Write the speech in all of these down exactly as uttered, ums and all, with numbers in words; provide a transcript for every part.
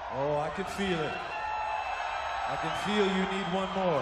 Oh, I can feel it. I can feel you need one more.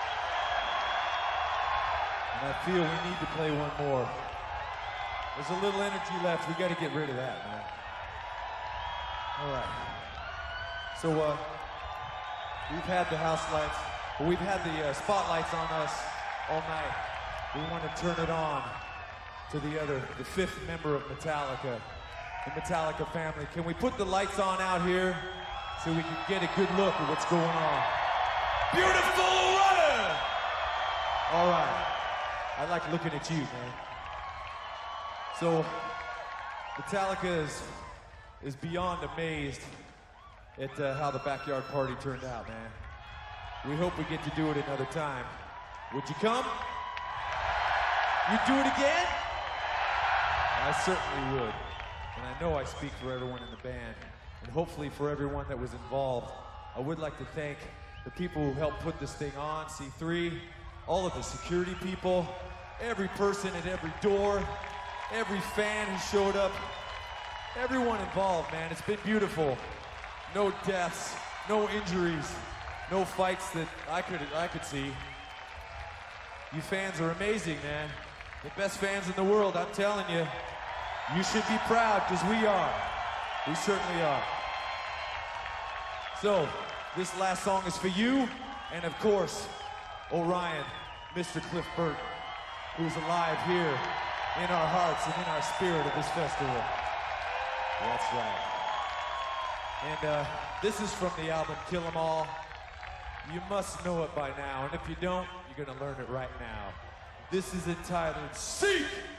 And I feel we need to play one more. There's a little energy left. We got to get rid of that, man. All right. So, uh, we've had the house lights, well, we've had the uh, spotlights on us all night. We want to turn it on to the other, the fifth member of Metallica, the Metallica family. Can we put the lights on out here so we can get a good look at what's going on? Beautiful runner! All right. I like looking at you, man. So, Metallica is, is beyond amazed at uh, how the backyard party turned out, man. We hope we get to do it another time. Would you come? You'd do it again? I certainly would. And I know I speak for everyone in the band, and hopefully for everyone that was involved. I would like to thank the people who helped put this thing on, C three, all of the security people, every person at every door, every fan who showed up, everyone involved, man. It's been beautiful. No deaths, no injuries, no fights that I could I could see. You fans are amazing, man. The best fans in the world, I'm telling you. You should be proud, because we are. We certainly are. So, this last song is for you, and of course, Orion, Mister Cliff Burton, who's alive here in our hearts and in our spirit of this festival. That's right. And uh, this is from the album Kill 'Em All. You must know it by now, and if you don't, you're gonna learn it right now. This is entitled Seek!